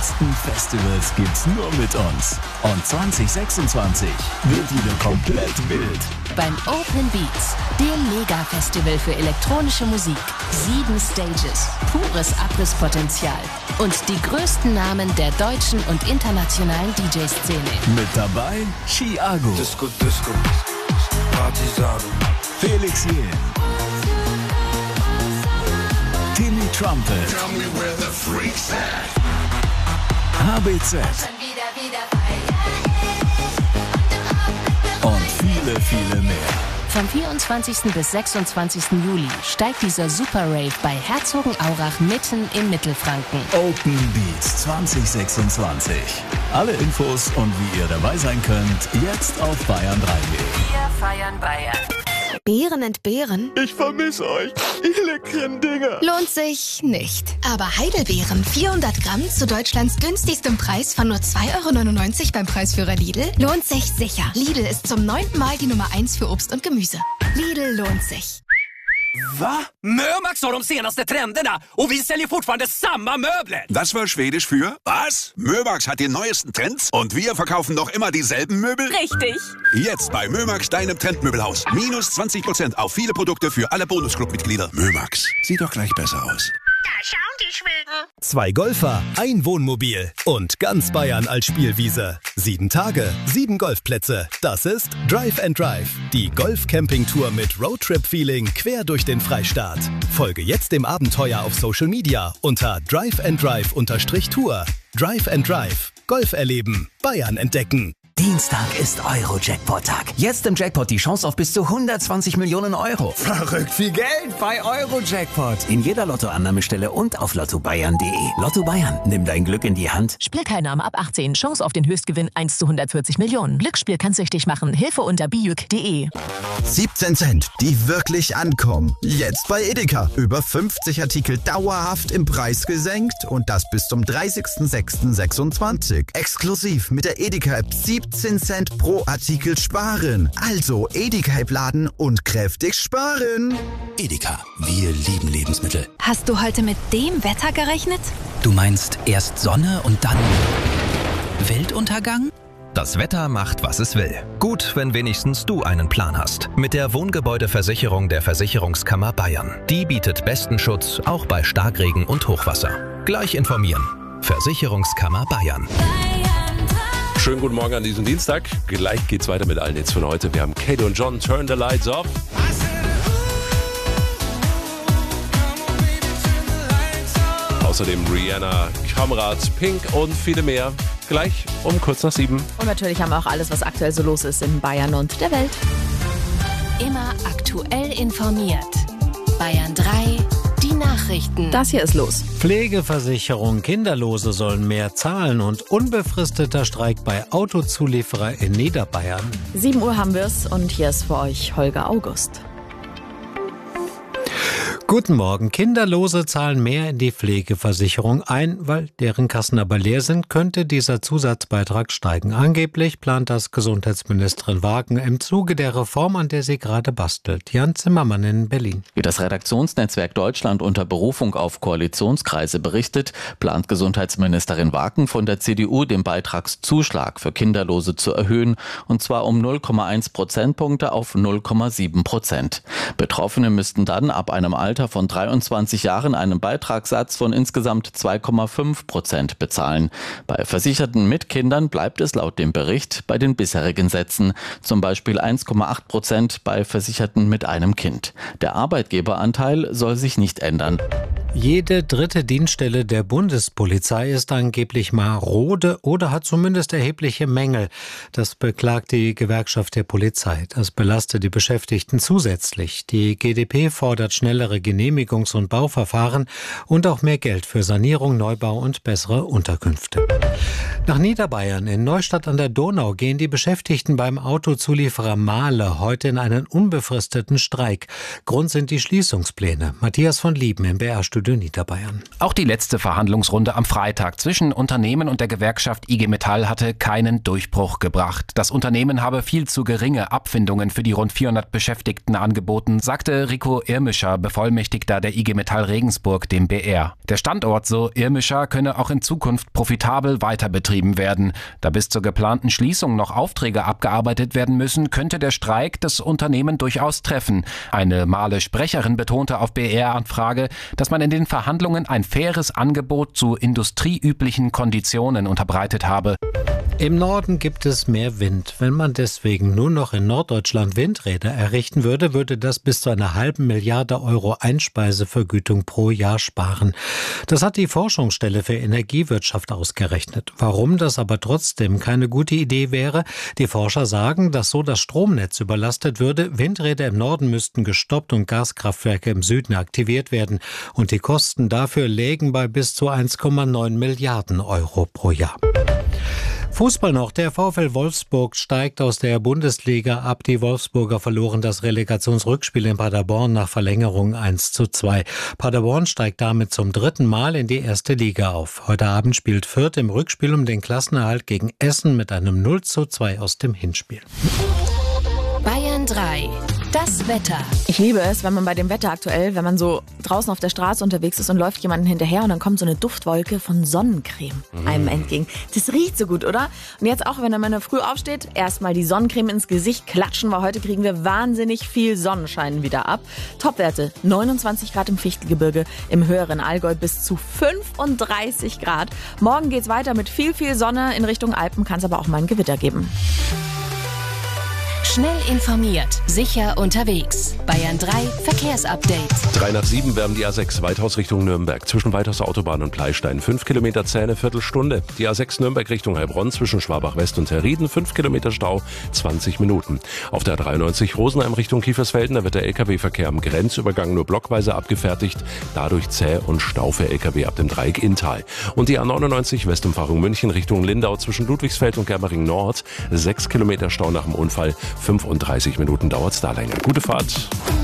geilsten Festivals gibt's nur mit uns. Und 2026 wird wieder komplett wild. Beim Open Beats, dem Mega-Festival für elektronische Musik. 7 Stages, pures Abrisspotenzial und die größten Namen der deutschen und internationalen DJ-Szene. Mit dabei Chiago, Disco, Disco, Partisano, Felix Jähn, Timmy Trumpet, tell me where the freaks at. HBZ und viele, viele mehr. Vom 24. bis 26. Juli steigt dieser Super Rave bei Herzogenaurach mitten in Mittelfranken. Open Beats 2026. Alle Infos und wie ihr dabei sein könnt, jetzt auf bayern3.de. Wir feiern Bayern. Beeren entbehren? Ich vermisse euch, ihr leckeren Dinger. Lohnt sich nicht. Aber Heidelbeeren 400 Gramm zu Deutschlands günstigstem Preis von nur 2,99 € beim Preisführer Lidl lohnt sich sicher. Lidl ist zum 9. Mal die Nummer 1 für Obst und Gemüse. Lidl lohnt sich. Va? Mömax har de senaste trenderna och vi säljer fortfarande samma möbler. Das war Schwedisch für was? Mömax hat die neuesten Trends und wir verkaufen noch immer dieselben Möbel? Richtig. Jetzt bei Mömax, deinem Trendmöbelhaus. Minus 20% auf viele Produkte für alle Bonusclub-Mitglieder. Mömax, sieht doch gleich besser aus. Da schauen die Schweden. 2 Golfer, ein Wohnmobil und ganz Bayern als Spielwiese. 7 Tage, 7 Golfplätze. Das ist Drive and Drive, die Golf-Camping-Tour mit Roadtrip-Feeling quer durch den Freistaat. Folge jetzt dem Abenteuer auf Social Media unter driveanddrive_Tour. Drive and Drive, Golf erleben, Bayern entdecken. Dienstag ist Euro-Jackpot-Tag. Jetzt im Jackpot die Chance auf bis zu 120 Millionen Euro. Verrückt viel Geld bei Euro-Jackpot. In jeder Lottoannahmestelle und auf lottobayern.de. Lotto Bayern, nimm dein Glück in die Hand. Spielteilnahme ab 18. Chance auf den Höchstgewinn 1 zu 140 Millionen. Glücksspiel kann süchtig machen. Hilfe unter bijuk.de. 17 Cent, die wirklich ankommen. Jetzt bei Edeka. Über 50 Artikel dauerhaft im Preis gesenkt und das bis zum 30.06.26. Exklusiv mit der Edeka-App 17 Cent pro Artikel sparen. Also Edeka-App laden und kräftig sparen. Edeka, wir lieben Lebensmittel. Hast du heute mit dem Wetter gerechnet? Du meinst erst Sonne und dann Weltuntergang? Das Wetter macht, was es will. Gut, wenn wenigstens du einen Plan hast. Mit der Wohngebäudeversicherung der Versicherungskammer Bayern. Die bietet besten Schutz, auch bei Starkregen und Hochwasser. Gleich informieren. Versicherungskammer Bayern. Schönen guten Morgen an diesem Dienstag. Gleich geht's weiter mit allen Hits von heute. Wir haben Kate und John, Turn the Lights Off. Außerdem Rihanna, Kamerad, Pink und viele mehr. Gleich um kurz nach 7. Und natürlich haben wir auch alles, was aktuell so los ist in Bayern und der Welt. Immer aktuell informiert. Bayern 3, die Nachrichten. Das hier ist los. Pflegeversicherung, Kinderlose sollen mehr zahlen und unbefristeter Streik bei Autozulieferer in Niederbayern. 7 Uhr haben wir's und hier ist für euch Holger August. Guten Morgen. Kinderlose zahlen mehr in die Pflegeversicherung ein, weil deren Kassen aber leer sind, könnte dieser Zusatzbeitrag steigen. Angeblich plant das Gesundheitsministerin Wagen im Zuge der Reform, an der sie gerade bastelt. Jan Zimmermann in Berlin. Wie das Redaktionsnetzwerk Deutschland unter Berufung auf Koalitionskreise berichtet, plant Gesundheitsministerin Wagen von der CDU den Beitragszuschlag für Kinderlose zu erhöhen, und zwar um 0,1 Prozentpunkte auf 0,7%. Betroffene müssten dann ab einem Alter von 23 Jahren einen Beitragssatz von insgesamt 2,5% bezahlen. Bei Versicherten mit Kindern bleibt es laut dem Bericht bei den bisherigen Sätzen, zum Beispiel 1,8% bei Versicherten mit einem Kind. Der Arbeitgeberanteil soll sich nicht ändern. Jede dritte Dienststelle der Bundespolizei ist angeblich marode oder hat zumindest erhebliche Mängel. Das beklagt die Gewerkschaft der Polizei. Das belastet die Beschäftigten zusätzlich. Die GdP fordert schnellere Genehmigungs- und Bauverfahren und auch mehr Geld für Sanierung, Neubau und bessere Unterkünfte. Nach Niederbayern in Neustadt an der Donau gehen die Beschäftigten beim Autozulieferer Mahle heute in einen unbefristeten Streik. Grund sind die Schließungspläne. Matthias von Lieben im BR-Studio Radio Niederbayern. Auch die letzte Verhandlungsrunde am Freitag zwischen Unternehmen und der Gewerkschaft IG Metall hatte keinen Durchbruch gebracht. Das Unternehmen habe viel zu geringe Abfindungen für die rund 400 Beschäftigten angeboten, sagte Rico Irmischer, Bevollmächtigter der IG Metall Regensburg, dem BR. Der Standort, so Irmischer, könne auch in Zukunft profitabel weiter betrieben werden. Da bis zur geplanten Schließung noch Aufträge abgearbeitet werden müssen, könnte der Streik das Unternehmen durchaus treffen. Eine Mahle-Sprecherin betonte auf BR-Anfrage, dass man in den Verhandlungen ein faires Angebot zu industrieüblichen Konditionen unterbreitet habe. Im Norden gibt es mehr Wind. Wenn man deswegen nur noch in Norddeutschland Windräder errichten würde, würde das bis zu einer halben Milliarde Euro Einspeisevergütung pro Jahr sparen. Das hat die Forschungsstelle für Energiewirtschaft ausgerechnet. Warum das aber trotzdem keine gute Idee wäre? Die Forscher sagen, dass so das Stromnetz überlastet würde. Windräder im Norden müssten gestoppt und Gaskraftwerke im Süden aktiviert werden. Und die Kosten dafür lägen bei bis zu 1,9 Milliarden Euro pro Jahr. Fußball noch. Der VfL Wolfsburg steigt aus der Bundesliga ab. Die Wolfsburger verloren das Relegationsrückspiel in Paderborn nach Verlängerung 1:2. Paderborn steigt damit zum 3. Mal in die erste Liga auf. Heute Abend spielt Fürth im Rückspiel um den Klassenerhalt gegen Essen mit einem 0:2 aus dem Hinspiel. Bayern 3. Das Wetter. Ich liebe es, wenn man bei dem Wetter aktuell, wenn man so draußen auf der Straße unterwegs ist und läuft jemanden hinterher und dann kommt so eine Duftwolke von Sonnencreme einem entgegen. Das riecht so gut, oder? Und jetzt auch, wenn man in der Früh aufsteht, erstmal die Sonnencreme ins Gesicht klatschen, weil heute kriegen wir wahnsinnig viel Sonnenschein wieder ab. Topwerte, 29 Grad im Fichtelgebirge, im höheren Allgäu bis zu 35 Grad. Morgen geht's weiter mit viel Sonne in Richtung Alpen, kann es aber auch mal ein Gewitter geben. Schnell informiert, sicher unterwegs. Bayern 3 Verkehrsupdate. 7:03 werden die A6 Weithaus Richtung Nürnberg. Zwischen Weithaus Autobahn und Pleistein 5 Kilometer Zäh, eine Viertelstunde. Die A6 Nürnberg Richtung Heilbronn zwischen Schwabach West und Herrieden 5 Kilometer Stau, 20 Minuten. Auf der A93 Rosenheim Richtung Kiefersfelden, da wird der LKW-Verkehr am Grenzübergang nur blockweise abgefertigt. Dadurch Zäh und Stau für LKW ab dem Dreieck Inntal. Und die A99 Westumfahrung München Richtung Lindau zwischen Ludwigsfeld und Germering Nord 6 Kilometer Stau nach dem Unfall. 35 Minuten dauert es da länger. Gute Fahrt.